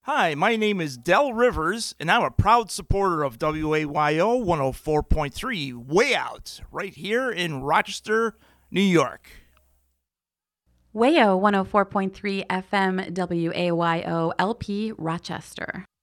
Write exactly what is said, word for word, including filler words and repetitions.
Hi, my name is Del Rivers, and I'm a proud supporter of W A Y O one oh four point three Way Out, right here in Rochester, New York. W A Y O one oh four point three F M W A Y O L P Rochester.